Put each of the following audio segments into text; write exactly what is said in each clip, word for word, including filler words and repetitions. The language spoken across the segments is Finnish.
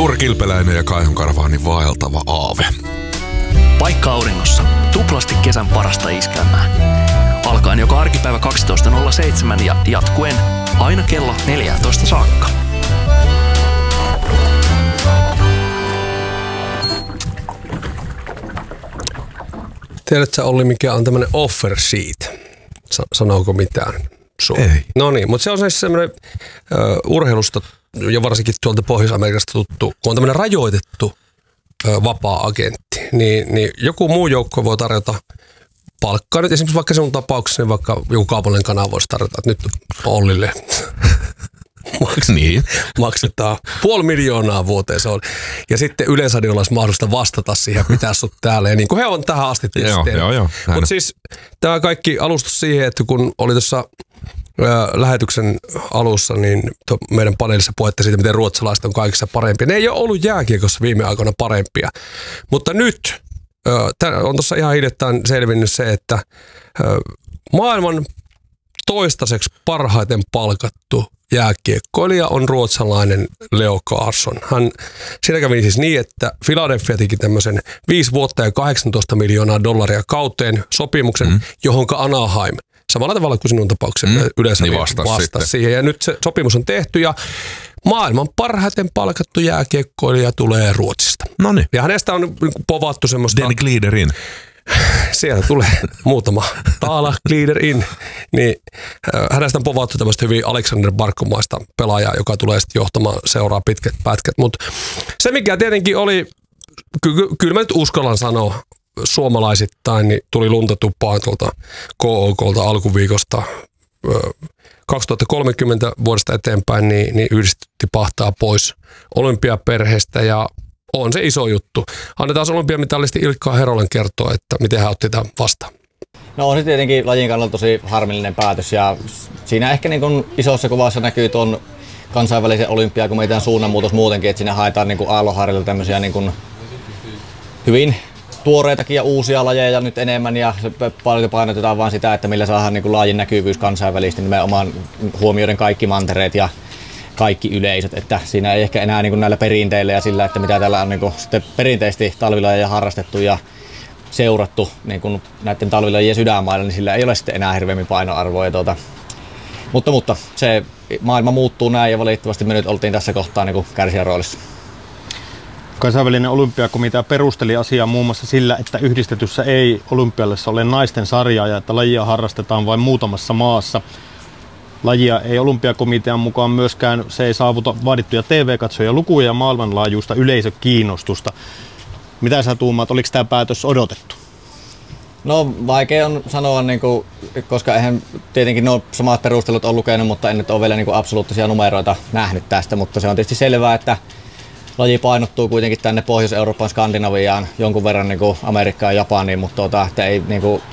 Suuri kilpeläinen ja Kaihonkarvaanin vaeltava aave. Paikka auringossa. Tuplasti kesän parasta iskelmää. Alkaen joka arkipäivä kaksitoista nolla seitsemän ja jatkuen aina kello neljätoista saakka. Tiedätkö Olli, mikä on tämmöinen offer sheet? Sanooko mitään? Ei. No niin, mutta se on siis semmoinen uh, urheilusta ja varsinkin tuolta Pohjois-Amerikasta tuttu, kun on tämmöinen rajoitettu uh, vapaa-agentti, niin, niin joku muu joukko voi tarjota palkkaa. Nyt esimerkiksi vaikka sinun tapauksessa, niin vaikka joku kaupallinen kanava voisi tarjota, että nyt Ollille Maks, niin. maksetaan puoli miljoonaa vuoteen se on. Ja sitten Yleisradiolla olisi mahdollista vastata siihen, pitää sut täällä. Ja niin kuin he on tähän asti tietysti. Joo, joo, joo. Mutta siis tämä kaikki alustus siihen, että kun oli tuossa lähetyksen alussa, niin meidän paneelissa puhetta siitä, miten ruotsalaiset on kaikissa parempia. Ne ei ole ollut jääkiekossa viime aikoina parempia. Mutta nyt on tuossa ihan hiljattain selvinnyt se, että maailman toistaiseksi parhaiten palkattu jääkiekkoilija on ruotsalainen Leo Carlsson. Hän, siinä kävi siis niin, että Philadelphia teki tämmöisen viisi vuotta ja kahdeksantoista miljoonaa dollaria kauteen sopimuksen, mm. johonka Anaheim, samalla tavalla kuin sinun tapauksessa mm. yleensä niin vastasi vastasi siihen. Ja nyt se sopimus on tehty ja maailman parhaiten palkattu jääkiekkoilija tulee Ruotsista. Noniin. Ja hänestä on povattu semmoista... Den Gliederin. Siellä tulee muutama taala Glieder in. Niin, hänestä on povattu tämmöistä hyvin Alexander Barkomaista pelaajaa, joka tulee sitten johtamaan seuraa pitkät pätkät. Mutta se mikä tietenkin oli, ky- kyllä mä nyt uskallan sanoa suomalaisittain, niin tuli lunta tuppaan tuolta K O K:lta alkuviikosta kaksituhattakolmekymmentä vuodesta eteenpäin, niin, niin yhdistettiin pahtaa pois olympiaperheestä ja on se iso juttu. Annetaan olympiamitalisti Ilkka Herolan kertoa, että miten hän otti tämän vastaan. No on se tietenkin lajin kannalta tosi harmillinen päätös ja siinä ehkä niin kuin isossa kuvassa näkyy tuon kansainvälisen olympiakomitean suunnanmuutos muutenkin, että siinä haetaan niin kuin aallonharjalla tämmöisiä niin kuin hyvin tuoreitakin ja uusia lajeja nyt enemmän ja paljon painotetaan vaan sitä, että millä saadaan niin kuin lajin näkyvyys kansainvälisesti nimenomaan huomioiden kaikki mantereet ja kaikki yleisöt, että siinä ei ehkä enää niin kuin näillä perinteillä ja sillä, että mitä täällä on niin kuin sitten perinteisesti talvilajeja harrastettu ja seurattu niin kuin näiden talvilajien sydänmailla, niin sillä ei ole sitten enää hirveämmin painoarvoa. Tuota. Mutta, mutta se maailma muuttuu näin ja valitettavasti me nyt oltiin tässä kohtaa niin kuin kärsijän roolissa. Kansainvälinen olympiakomitea perusteli asiaa muun muassa sillä, että yhdistetyssä ei olympialaisessa ole naisten sarjaa ja että lajia harrastetaan vain muutamassa maassa. Lajia ei olympiakomitean mukaan myöskään, se ei saavuta vaadittuja T V-katsoja lukuja ja maailmanlaajuista yleisökiinnostusta. Mitä sä tuumaat, oliko tämä päätös odotettu? No vaikea on sanoa, niin kuin, koska eihän tietenkin nuo samat perustelut on lukenut, mutta en nyt ole vielä niin kuin absoluuttisia numeroita nähnyt tästä, mutta se on tietysti selvää, että laji painottuu kuitenkin tänne Pohjois-Euroopan, Skandinaviaan, jonkun verran niin kuin Amerikkaan ja Japaniin, mutta tuota, että ei niin kuin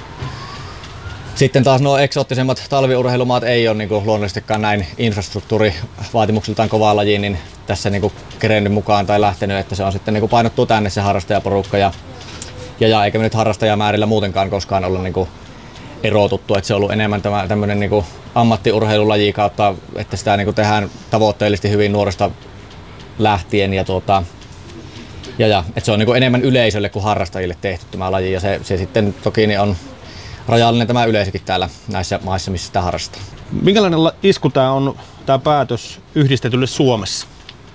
sitten taas nuo eksoottisemmat talviurheilumaat ei ole niin kuin luonnollisestikaan näin infrastruktuurivaatimuksiltaan kovaa lajiin, niin tässä niin kuin kerennyt mukaan tai lähtenyt, että se on sitten niin kuin painottuu tänne se harrastajaporukka ja, ja, ja eikä me nyt harrastajamäärillä muutenkaan koskaan olla niin kuin erotuttu, että se on ollut enemmän tämä tämmöinen niin kuin ammattiurheilulaji kautta, että sitä niin kuin tehdään tavoitteellisesti hyvin nuoresta lähtien ja tuota, ja, ja että se on niin kuin enemmän yleisölle kuin harrastajille tehty tämä laji ja se, se sitten toki niin on rajallinen tämä yleisökin täällä näissä maissa, missä sitä harrastaa. Minkälainen isku tämä on, tämä päätös yhdistetylle Suomessa?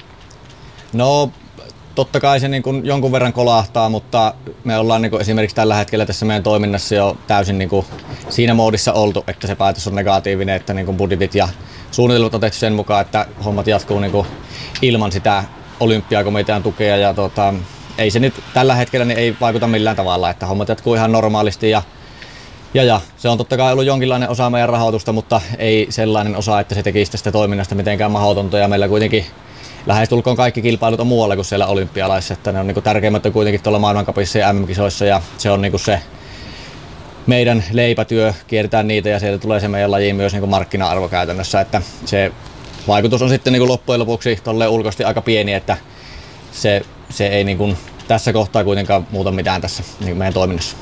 No totta kai se niin kuin jonkun verran kolahtaa, mutta me ollaan niin kuin esimerkiksi tällä hetkellä tässä meidän toiminnassa jo täysin niin kuin siinä moodissa oltu, että se päätös on negatiivinen, että niin kuin budjetit ja suunnitelmat on tehty sen mukaan, että hommat jatkuu niin kuin ilman sitä olympiakomitean tukea ja tota, ei se nyt tällä hetkellä niin ei vaikuta millään tavalla, että hommat jatkuu ihan normaalisti ja Ja, ja se on totta kai ollut jonkinlainen osa meidän rahoitusta, mutta ei sellainen osa, että se tekisi tästä toiminnasta mitenkään mahdotonta. Ja meillä kuitenkin lähestulkoon kaikki kilpailut on muualla kuin siellä olympialaisissa. Että ne on niin tärkeimmät on kuitenkin tuolla maailmancupissa ja M M-kisoissa ja se on niin se meidän leipätyö, kierretään niitä ja sieltä tulee se meidän lajiin myös niin markkina-arvo käytännössä. Että se vaikutus on sitten niin loppujen lopuksi tolleen ulkoisesti aika pieni, että se, se ei niin tässä kohtaa kuitenkaan muuta mitään tässä niin meidän toiminnassa.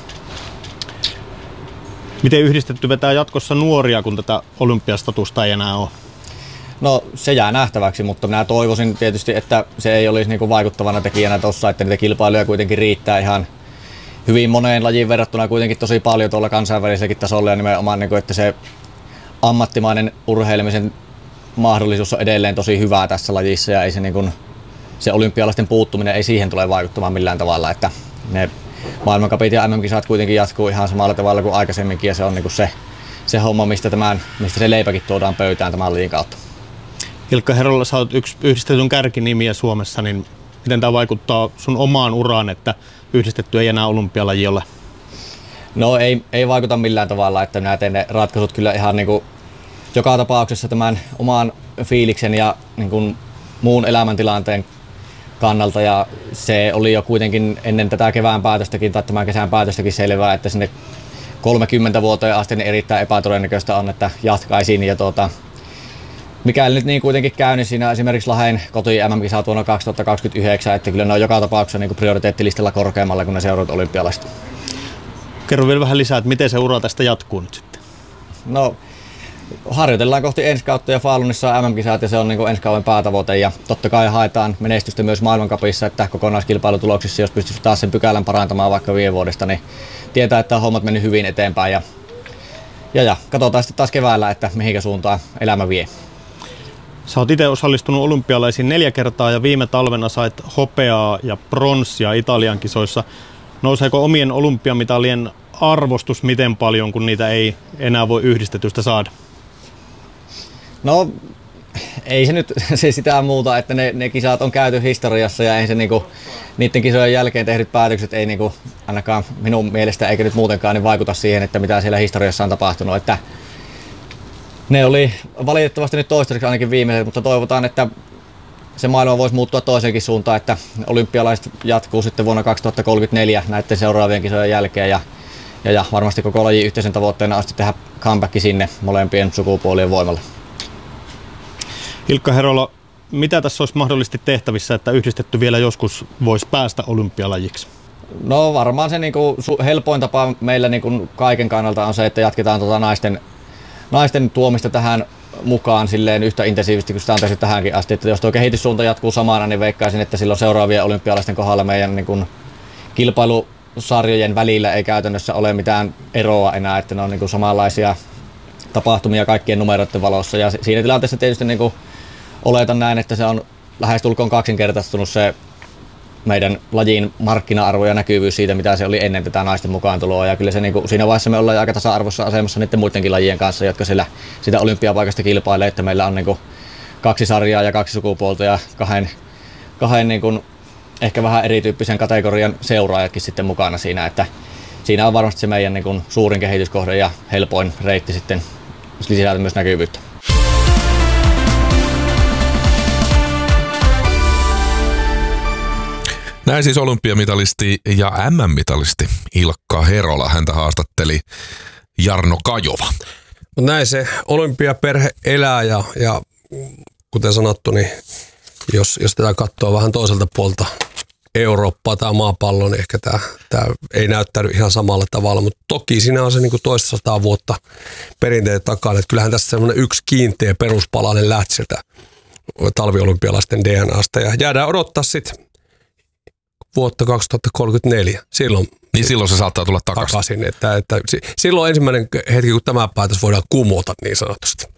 Miten yhdistetty vetää jatkossa nuoria, kun tätä olympiastatusta ei enää ole? No se jää nähtäväksi, mutta minä toivoisin tietysti, että se ei olisi niinku vaikuttavana tekijänä tuossa, että niitä kilpailuja kuitenkin riittää ihan hyvin moneen lajiin verrattuna kuitenkin tosi paljon tuolla kansainväliselläkin tasolla ja nimenomaan, niinku, että se ammattimainen urheilemisen mahdollisuus on edelleen tosi hyvää tässä lajissa ja ei se, niinku, se olympialaisten puuttuminen ei siihen tule vaikuttamaan millään tavalla, että ne maailmancupit ja M M-kisat kuitenkin jatkuu ihan samalla tavalla kuin aikaisemminkin ja se on niinku se, se homma, mistä, tämän, mistä se leipäkin tuodaan pöytään tämän lajin kautta. Ilkka Herola, sä oot yksi yhdistetyn kärkinimiä Suomessa, niin miten tämä vaikuttaa sun omaan uraan, että yhdistetty ei enää olympialaji ole? No ei, ei vaikuta millään tavalla, että minä teen ne ratkaisut kyllä ihan niin kuin joka tapauksessa tämän oman fiiliksen ja niin kuin muun elämäntilanteen kannalta ja se oli jo kuitenkin ennen tätä kevään päätöstäkin tai tämän kesän päätöstäkin selvää, että sinne kolmekymmentä vuoteen asti niin erittäin epätodennäköistä on, että jatkaisin ja tuota, mikäli nyt niin kuitenkin käy, niin siinä esimerkiksi Lahden koti M M-kisat vuonna kaksituhattakaksikymmentäyhdeksän, että kyllä ne on joka tapauksessa niin kuin prioriteettilistalla korkeammalla kuin ne seuraavat olympialaiset. Kerro vielä vähän lisää, että miten se ura tästä jatkuu nyt sitten? No, harjoitellaan kohti ensi kautta ja Falunissa on M M-kisat ja se on niin kuin ensi kauden päätavoite ja totta kai haetaan menestystä myös maailmancupissa, että kokonaiskilpailutuloksissa, jos pystyisi taas sen pykälän parantamaan vaikka viime vuodesta, niin tietää, että on hommat mennyt hyvin eteenpäin ja, ja, ja katsotaan sitten taas keväällä, että mihinkä suuntaan elämä vie. Sä oot itse osallistunut olympialaisiin neljä kertaa ja viime talvena sait hopeaa ja pronssia Italian kisoissa. Nouseeko omien olympiamitalien arvostus miten paljon, kun niitä ei enää voi yhdistetystä saada? No ei se nyt se sitä muuta, että ne, ne kisat on käyty historiassa ja ei se niinku, niiden kisojen jälkeen tehdyt päätökset ei niinku, ainakaan minun mielestä eikä nyt muutenkaan niin vaikuta siihen, että mitä siellä historiassa on tapahtunut. Että ne oli valitettavasti nyt toistaiseksi ainakin viimeiset, mutta toivotaan, että se maailma voisi muuttua toiseenkin suuntaan, että olympialaiset jatkuu sitten vuonna kaksituhattakolmekymmentäneljä näiden seuraavien kisojen jälkeen ja, ja, ja varmasti koko lajin yhteisen tavoitteena asti tehdä comeback sinne molempien sukupuolien voimalla. Ilkka Herola, mitä tässä olisi mahdollisesti tehtävissä, että yhdistetty vielä joskus voisi päästä olympialajiksi? No varmaan se niinku helpoin tapa meillä niinku kaiken kannalta on se, että jatketaan tuota naisten, naisten tuomista tähän mukaan silleen yhtä intensiivisesti kuin sitä on tehty tähänkin asti. Että jos tuo kehityssuunta jatkuu samana, niin veikkaisin, että silloin seuraavien olympialaisten kohdalla meidän niinku kilpailusarjojen välillä ei käytännössä ole mitään eroa enää, että ne on niinku samanlaisia tapahtumia kaikkien numeroiden valossa. Ja siinä tilanteessa tietysti niinku oletan näin, että se on lähestulkoon kaksinkertaistunut se meidän lajin markkina-arvo ja näkyvyys siitä, mitä se oli ennen tätä naisten mukaantuloa. Ja kyllä se, niin kuin, siinä vaiheessa me ollaan aika tasa-arvoisessa asemassa niiden muidenkin lajien kanssa, jotka siellä sitä olympiapaikasta kilpailee, että meillä on niin kuin, kaksi sarjaa ja kaksi sukupuolta ja kahden, kahden niin kuin, ehkä vähän erityyppisen kategorian seuraajatkin sitten mukana siinä. Että siinä on varmasti se meidän niin kuin, suurin kehityskohde ja helpoin reitti sitten lisätä myös näkyvyyttä. Näin siis olympiamitalisti ja M M-mitalisti Ilkka Herola. Häntä haastatteli Jarno Kajova. Näin se olympiaperhe elää ja, ja kuten sanottu, niin jos, jos tätä katsoo vähän toiselta puolta Eurooppaa tai maapalloa, niin ehkä tämä, tämä ei näyttänyt ihan samalla tavalla, mutta toki siinä on se niin kuin toistasataa vuotta perinteet takana. Että kyllähän tässä semmoinen yksi kiinteä peruspalainen lähti sieltä talviolympialaisten D N A:sta ja jäädään odottaa sitten vuotta kaksituhattakolmekymmentäneljä. Silloin, niin silloin se saattaa tulla takaisin. takaisin että, että silloin ensimmäinen hetki, kun tämä päätös voidaan kumota niin sanotusti.